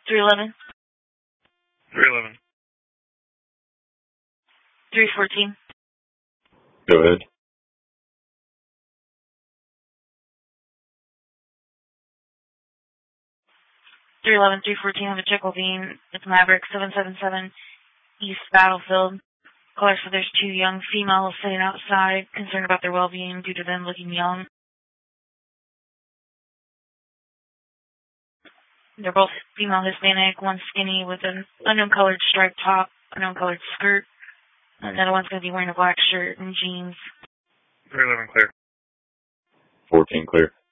311. 311. 314. Go ahead. 311, 314 have a check beam. It's Maverick 777 East Battlefield. Caller said there's two young females sitting outside, concerned about their well-being due to them looking young. They're both female Hispanic, one skinny with an unknown colored striped top, unknown colored skirt. Another one's going to be wearing a black shirt and jeans. 311 clear. 14 clear.